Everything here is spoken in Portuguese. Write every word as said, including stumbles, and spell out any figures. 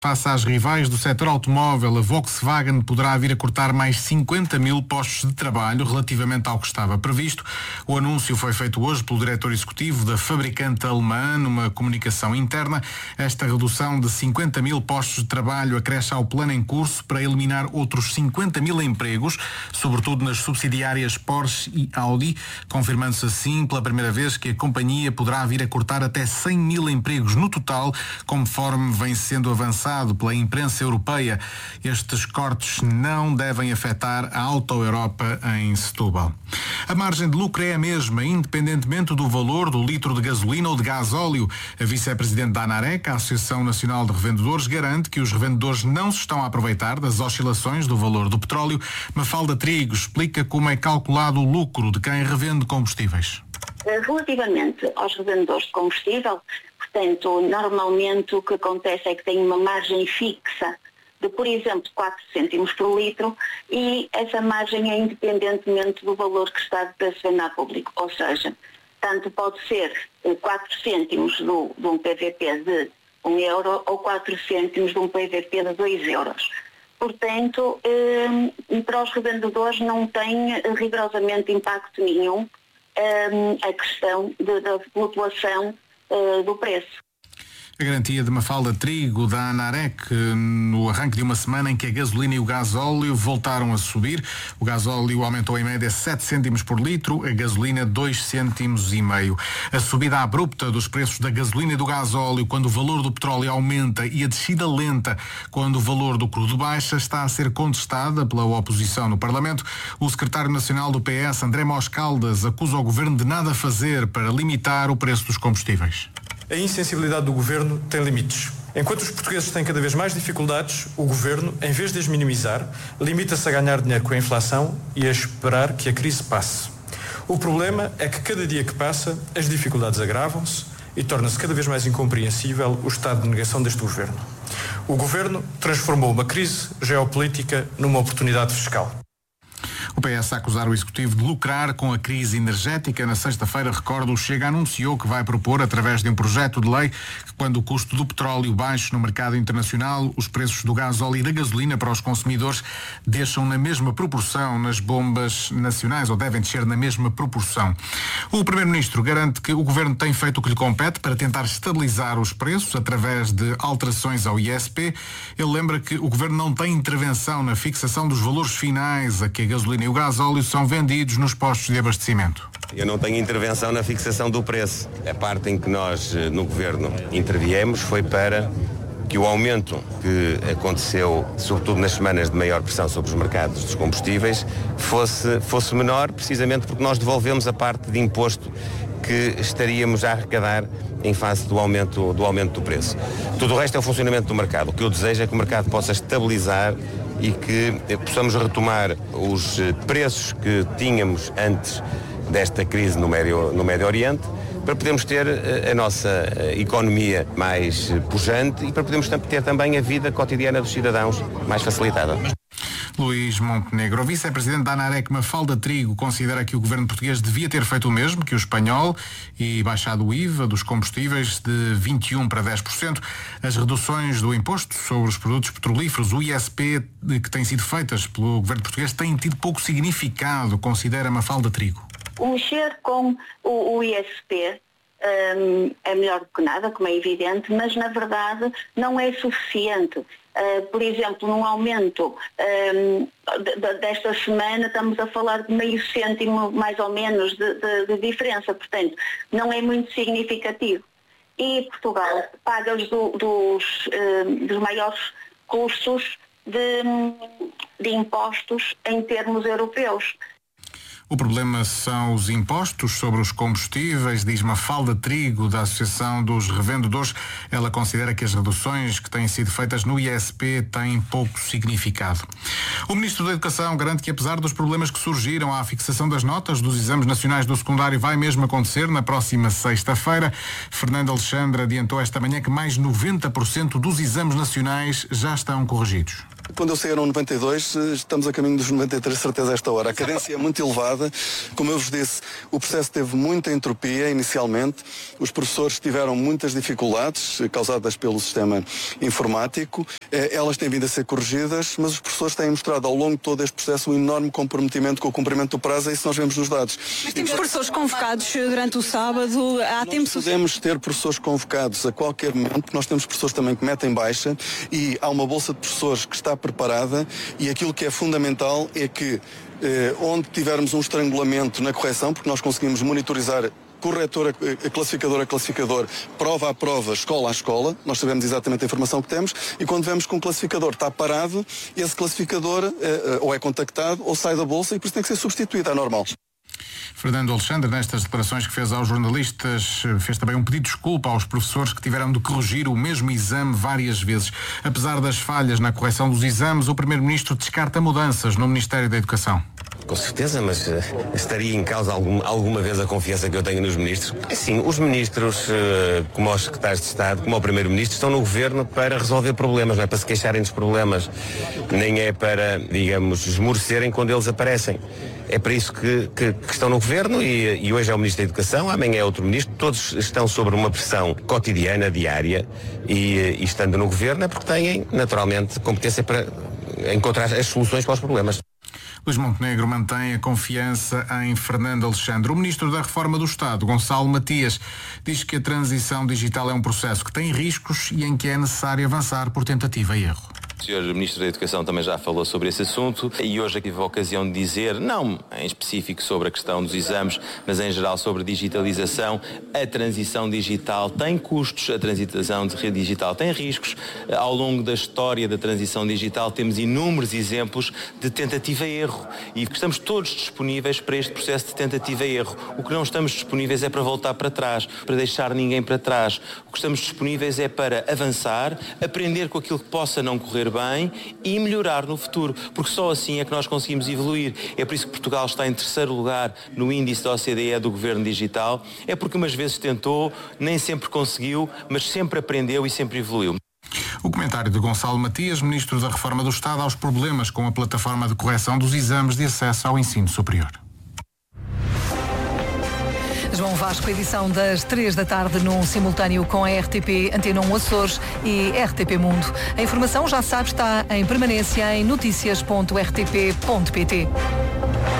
Face às rivais do setor automóvel, a Volkswagen poderá vir a cortar mais cinquenta mil postos de trabalho relativamente ao que estava previsto. O anúncio foi feito hoje pelo diretor executivo da fabricante alemã numa comunicação interna. Esta redução de cinquenta mil postos de trabalho acresce ao plano em curso para eliminar outros cinquenta mil empregos, sobretudo nas subsidiárias Porsche e Audi, confirmando-se assim pela primeira vez que a companhia poderá vir a cortar até cem mil empregos no total, conforme vem sendo avançado pela imprensa europeia. Estes cortes não devem afetar a Auto Europa em Setúbal. A margem de lucro é a mesma, independentemente do valor do litro de gasolina ou de gasóleo. A vice-presidente da ANAREC, a Associação Nacional de Revendedores, garante que os revendedores não se estão a aproveitar das oscilações do valor do petróleo. Mafalda Trigo explica como é calculado o lucro de quem revende combustíveis. Relativamente aos revendedores de combustível, portanto, normalmente o que acontece é que tem uma margem fixa de, por exemplo, quatro cêntimos por litro, e essa margem é independentemente do valor que está de preço de venda a público. Ou seja, tanto pode ser quatro cêntimos do, de um P V P de um euro ou quatro cêntimos de um P V P de dois euros. Portanto, eh, para os revendedores não tem rigorosamente impacto nenhum eh, a questão de, da flutuação do preço. A garantia de Mafalda Trigo da ANAREC no arranque de uma semana em que a gasolina e o gasóleo voltaram a subir. O gasóleo aumentou em média sete cêntimos por litro, a gasolina dois cêntimos e meio. A subida abrupta dos preços da gasolina e do gasóleo quando o valor do petróleo aumenta e a descida lenta quando o valor do crudo baixa está a ser contestada pela oposição no Parlamento. O secretário nacional do P S, André Mós Caldas, acusa o governo de nada fazer para limitar o preço dos combustíveis. A insensibilidade do governo tem limites. Enquanto os portugueses têm cada vez mais dificuldades, o governo, em vez de as minimizar, limita-se a ganhar dinheiro com a inflação e a esperar que a crise passe. O problema é que cada dia que passa, as dificuldades agravam-se e torna-se cada vez mais incompreensível o estado de negação deste governo. O governo transformou uma crise geopolítica numa oportunidade fiscal. O P S a acusar o Executivo de lucrar com a crise energética. Na sexta-feira, recordo, o Chega anunciou que vai propor, através de um projeto de lei, que quando o custo do petróleo baixe no mercado internacional, os preços do gasóleo e da gasolina para os consumidores deixam na mesma proporção nas bombas nacionais, ou devem descer na mesma proporção. O Primeiro-Ministro garante que o Governo tem feito o que lhe compete para tentar estabilizar os preços através de alterações ao I S P. Ele lembra que o Governo não tem intervenção na fixação dos valores finais a que a gasolina e o gasóleo são vendidos nos postos de abastecimento. Eu não tenho intervenção na fixação do preço. A parte em que nós, no Governo, interviemos foi para que o aumento que aconteceu, sobretudo nas semanas de maior pressão sobre os mercados dos combustíveis, fosse, fosse menor, precisamente porque nós devolvemos a parte de imposto que estaríamos a arrecadar em face do aumento, do aumento do preço. Tudo o resto é o funcionamento do mercado. O que eu desejo é que o mercado possa estabilizar e que possamos retomar os preços que tínhamos antes desta crise no Médio, no Médio Oriente, para podermos ter a nossa economia mais pujante e para podermos ter também a vida cotidiana dos cidadãos mais facilitada. Luís Montenegro, o vice-presidente da ANAREC, Mafalda Trigo, considera que o governo português devia ter feito o mesmo que o espanhol e baixado o I V A dos combustíveis de vinte e um para dez por cento. As reduções do imposto sobre os produtos petrolíferos, o I S P, que têm sido feitas pelo governo português, têm tido pouco significado, considera Mafalda Trigo. O mexer com o, o I S P um, é melhor do que nada, como é evidente, mas na verdade não é suficiente. Uh, por exemplo, num aumento um, de, de, desta semana estamos a falar de meio cêntimo mais ou menos de, de, de diferença, portanto não é muito significativo. E Portugal paga os do, dos, uh, dos maiores custos de, de impostos em termos europeus. O problema são os impostos sobre os combustíveis, diz Mafalda Trigo, da Associação dos Revendedores. Ela considera que as reduções que têm sido feitas no I S P têm pouco significado. O Ministro da Educação garante que, apesar dos problemas que surgiram à fixação das notas dos exames nacionais do secundário, vai mesmo acontecer na próxima sexta-feira. Fernando Alexandre adiantou esta manhã que mais noventa por cento dos exames nacionais já estão corrigidos. Quando eu saí eram noventa e dois, estamos a caminho dos noventa e três, certeza, a esta hora. A cadência é muito elevada. Como eu vos disse, o processo teve muita entropia inicialmente. Os professores tiveram muitas dificuldades causadas pelo sistema informático. Elas têm vindo a ser corrigidas, mas os professores têm mostrado ao longo de todo este processo um enorme comprometimento com o cumprimento do prazo, e isso nós vemos nos dados. Mas temos professores convocados durante o sábado, há tempo suficiente? Podemos ter professores convocados a qualquer momento, porque nós temos professores também que metem baixa, e há uma bolsa de professores que está preparada, e aquilo que é fundamental é que eh, onde tivermos um estrangulamento na correção, porque nós conseguimos monitorizar corretor a classificador a classificador, prova a prova, escola a escola, nós sabemos exatamente a informação que temos, e quando vemos que um classificador está parado, esse classificador eh, ou é contactado ou sai da bolsa, e por isso tem que ser substituído, é normal. Fernando Alexandre, nestas declarações que fez aos jornalistas, fez também um pedido de desculpa aos professores que tiveram de corrigir o mesmo exame várias vezes. Apesar das falhas na correção dos exames, o Primeiro-Ministro descarta mudanças no Ministério da Educação. Com certeza, mas uh, estaria em causa algum, alguma vez a confiança que eu tenho nos ministros? Sim, os ministros, uh, como os secretários de Estado, como o Primeiro-Ministro, estão no Governo para resolver problemas, não é para se queixarem dos problemas, nem é para, digamos, esmorecerem quando eles aparecem. É para isso que, que, que estão no Governo, e, e hoje é o Ministro da Educação, amanhã é outro Ministro, todos estão sob uma pressão cotidiana, diária, e, e estando no Governo é porque têm, naturalmente, competência para encontrar as soluções para os problemas. Luís Montenegro mantém a confiança em Fernando Alexandre. O Ministro da Reforma do Estado, Gonçalo Matias, diz que a transição digital é um processo que tem riscos e em que é necessário avançar por tentativa e erro. O senhor Ministro da Educação também já falou sobre esse assunto, e hoje aqui tive a ocasião de dizer, não em específico sobre a questão dos exames, mas em geral sobre a digitalização. A transição digital tem custos, a transição digital tem riscos. Ao longo da história da transição digital temos inúmeros exemplos de tentativa e erro, e estamos todos disponíveis para este processo de tentativa e erro. O que não estamos disponíveis é para voltar para trás, para deixar ninguém para trás. O que estamos disponíveis é para avançar, aprender com aquilo que possa não correr bem e melhorar no futuro, porque só assim é que nós conseguimos evoluir. É por isso que Portugal está em terceiro lugar no índice da O C D E do Governo Digital. É porque umas vezes tentou, nem sempre conseguiu, mas sempre aprendeu e sempre evoluiu. O comentário de Gonçalo Matias, Ministro da Reforma do Estado, aos problemas com a plataforma de correção dos exames de acesso ao ensino superior. João Vasco, edição das três da tarde, num simultâneo com a R T P Antena um Açores e R T P Mundo. A informação, já sabe, está em permanência em noticias ponto r t p ponto p t.